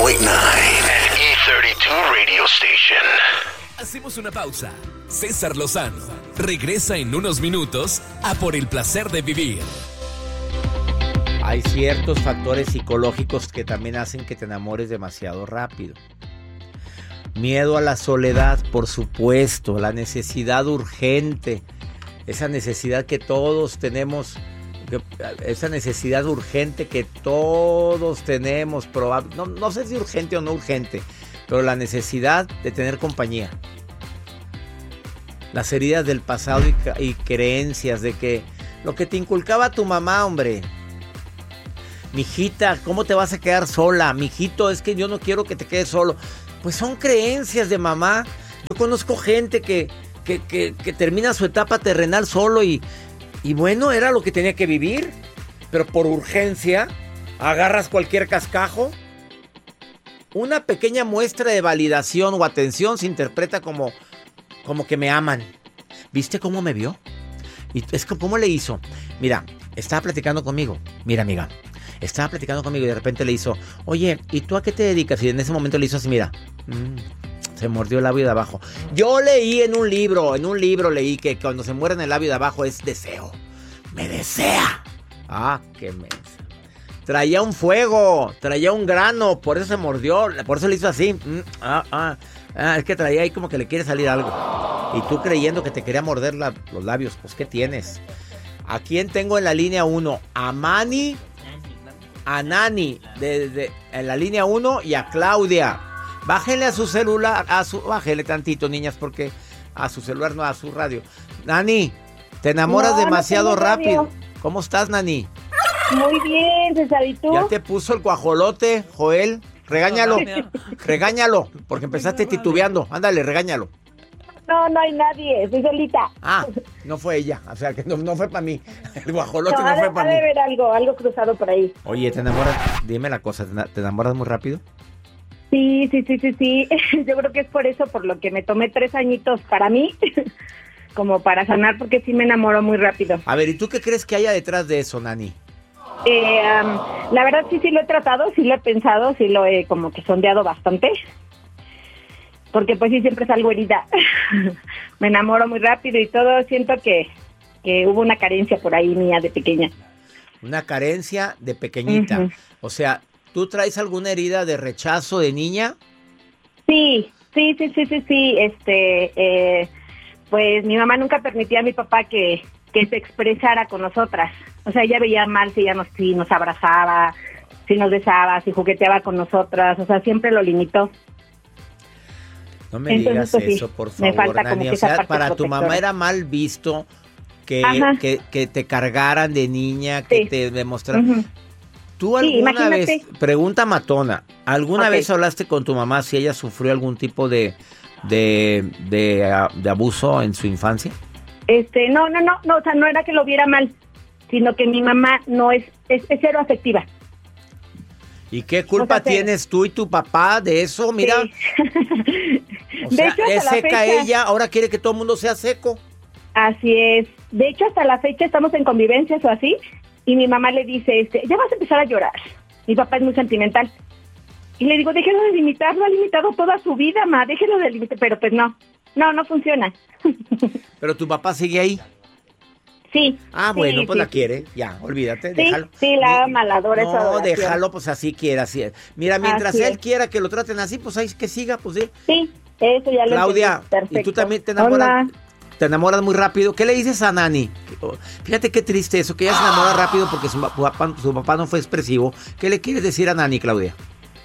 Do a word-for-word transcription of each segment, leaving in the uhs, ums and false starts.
punto nueve. E treinta y dos Radio Station. Hacemos una pausa. César Lozano regresa en unos minutos a Por el Placer de Vivir. Hay ciertos factores psicológicos que también hacen que te enamores demasiado rápido. Miedo a la soledad, por supuesto, la necesidad urgente, esa necesidad que todos tenemos, esa necesidad urgente que todos tenemos, probable, no, no sé si urgente o no urgente, pero la necesidad de tener compañía. Las heridas del pasado y, y creencias de que lo que te inculcaba tu mamá, hombre. Mijita, ¿cómo te vas a quedar sola? Mijito, es que yo no quiero que te quedes solo. Pues son creencias de mamá. Yo conozco gente que, que, que, que termina su etapa terrenal solo y, y bueno, era lo que tenía que vivir. Pero por urgencia, agarras cualquier cascajo. Una pequeña muestra de validación o atención se interpreta como, como que me aman. ¿Viste cómo me vio? Y es que, ¿cómo le hizo? Mira, estaba platicando conmigo. Mira, amiga. Estaba platicando conmigo y de repente le hizo, oye, ¿y tú a qué te dedicas? Y en ese momento le hizo así, mira, mmm, se mordió el labio de abajo. Yo leí en un libro, en un libro leí que cuando se muere en el labio de abajo es deseo. ¡Me desea! Ah, qué mensa. Traía un fuego, traía un grano, por eso se mordió, por eso le hizo así. Mm, ah, ah, ah, es que traía ahí como que le quiere salir algo. Y tú creyendo que te quería morder la, los labios, pues ¿qué tienes? ¿A quién tengo en la línea uno? A Manny. A Nani de, de, en la línea uno y a Claudia. Bájenle a su celular, a su, bájenle tantito, niñas, porque a su celular, no a su radio. Nani, te enamoras no, demasiado no rápido. ¿Cómo estás, Nani? Muy bien, César, ¿y tú? Ya te puso el guajolote, Joel. Regáñalo, regáñalo, porque empezaste titubeando. Ándale, regáñalo. No, no hay nadie, estoy solita. Ah, no fue ella, o sea, que no, no fue para mí. El guajolote no, no fue para mí. Debe haber algo, algo cruzado por ahí. Oye, ¿te enamoras? Dime la cosa, ¿te enamoras muy rápido? Sí, sí, sí, sí, sí. Yo creo que es por eso, por lo que me tomé tres añitos para mí, como para sanar, porque sí me enamoro muy rápido. A ver, ¿y tú qué crees que haya detrás de eso, Nani? Eh, um, la verdad sí, sí lo he tratado, sí lo he pensado, sí lo he como que sondeado bastante. Porque pues sí, siempre salgo herida. Me enamoro muy rápido y todo. Siento que, que hubo una carencia por ahí mía de pequeña. Una carencia de pequeñita. Uh-huh. O sea, ¿tú traes alguna herida de rechazo de niña? Sí, sí, sí, sí, sí, sí. Este, eh, pues mi mamá nunca permitía a mi papá que, que se expresara con nosotras. O sea, ella veía mal si ella nos, si nos abrazaba, si nos besaba, si jugueteaba con nosotras. O sea, siempre lo limitó. No me Entonces, digas pues, eso, sí, por favor, Nani. O sea, para tu mamá era mal visto que, que, que te cargaran de niña, que sí. te demostraran. Uh-huh. ¿Tú alguna sí, vez, pregunta matona, alguna okay. vez hablaste con tu mamá si ella sufrió algún tipo de, de, de, de abuso en su infancia? Este, no, no, no, no, o sea, no era que lo viera mal, sino que mi mamá no es, es, es cero afectiva. ¿Y qué culpa o sea, tienes tú y tu papá de eso? Mira. Sí. O sea, de hecho, es seca fecha, ella, ahora quiere que todo el mundo sea seco. Así es. De hecho, hasta la fecha estamos en convivencias o así, y mi mamá le dice, este, ya vas a empezar a llorar. Mi papá es muy sentimental. Y le digo, déjelo de limitar, lo ha limitado toda su vida, ma, déjelo de limitar. Pero pues no, no, no funciona. Pero tu papá sigue ahí. Sí. Ah, bueno, sí, pues sí, la quiere, ya, olvídate, sí, déjalo. Sí, la ama, la adora. No, déjalo, pues así quiera, así es. Mira, mientras así él es. quiera que lo traten así, pues ahí que siga, pues sí. Sí, eso ya lo Claudia, y tú también te enamoras, Hola. te enamoras muy rápido. ¿Qué le dices a Nani? Fíjate qué triste eso, que ella se enamora rápido porque su papá, su papá no fue expresivo. ¿Qué le quieres decir a Nani, Claudia?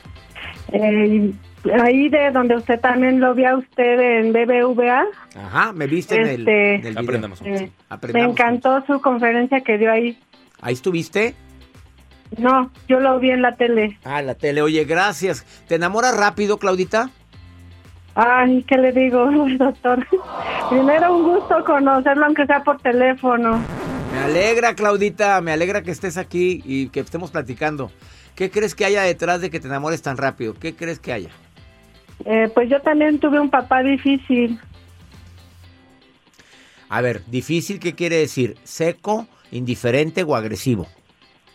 Eh... Ahí de donde usted también lo vio a usted en B B V A. Ajá, me viste este, en el, en el aprendamos, eh, sí. aprendamos. Me encantó su conferencia que dio ahí. ¿Ahí estuviste? No, yo lo vi en la tele. Ah, la tele. Oye, gracias. ¿Te enamoras rápido, Claudita? Ay, ¿qué le digo, doctor? Primero un gusto conocerlo, aunque sea por teléfono. Me alegra, Claudita, me alegra que estés aquí y que estemos platicando. ¿Qué crees que haya detrás de que te enamores tan rápido? ¿Qué crees que haya? Eh, pues yo también tuve un papá difícil. A ver, difícil, ¿qué quiere decir? ¿Seco, indiferente o agresivo?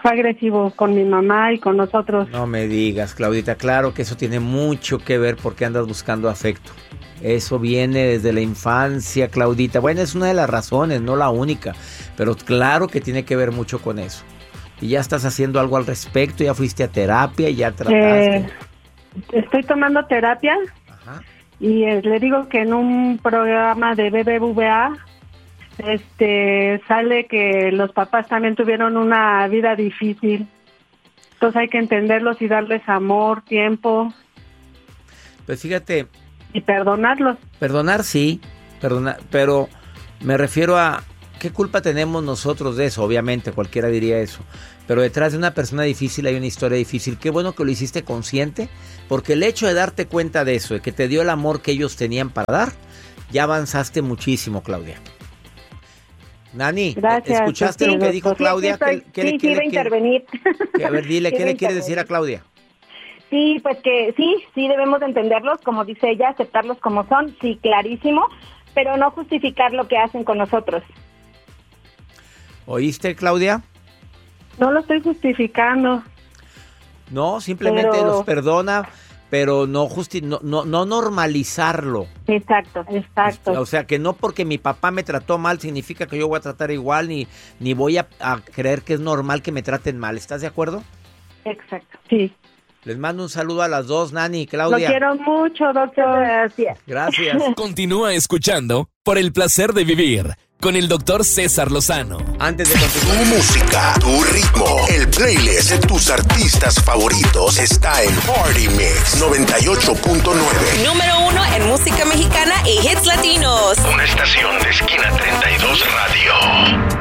fue agresivo con mi mamá y con nosotros. No me digas, Claudita, claro que eso tiene mucho que ver porque andas buscando afecto. Eso viene desde la infancia, Claudita. Bueno, es una de las razones, no la única, pero claro que tiene que ver mucho con eso. Y ya estás haciendo algo al respecto, ya fuiste a terapia y ya trataste. Eh, estoy tomando terapia. Ajá. Y eh, le digo que en un programa de B B V A este, sale que los papás también tuvieron una vida difícil. Entonces hay que entenderlos y darles amor, tiempo. Pues fíjate... Y perdonarlos. Perdonar sí, perdonar, pero me refiero a qué culpa tenemos nosotros de eso. Obviamente cualquiera diría eso, pero detrás de una persona difícil hay una historia difícil. Qué bueno que lo hiciste consciente, porque el hecho de darte cuenta de eso, de que te dio el amor que ellos tenían para dar, ya avanzaste muchísimo, Claudia. Nani, Gracias, ¿escuchaste sí, lo que dijo doctor. Claudia? Sí, sí, ¿Qué, sí, qué, qué, iba a qué- intervenir. qué- a ver, dile, Sí, ¿qué iba a le quieres decir a intervenir. Claudia? Sí, pues que sí, sí debemos de entenderlos, como dice ella, aceptarlos como son, sí, clarísimo, pero no justificar lo que hacen con nosotros. ¿Oíste, Claudia? No lo estoy justificando. No, simplemente Pero- los perdona, pero no, justi no, no, no normalizarlo. Exacto. Exacto. O sea, que no porque mi papá me trató mal significa que yo voy a tratar igual, ni, ni voy a, a creer que es normal que me traten mal. ¿Estás de acuerdo? Exacto. Sí. Les mando un saludo a las dos, Nani y Lo Claudia. quiero mucho, doctor. Gracias. Gracias. Continúa escuchando Por el placer de vivir con el doctor César Lozano. Antes de Tu continuar, música, tu ritmo, el playlist de tus artistas favoritos está en Party Mix noventa y ocho punto nueve. Número uno en música mexicana y hits latinos. Una estación de Esquina treinta y dos Radio.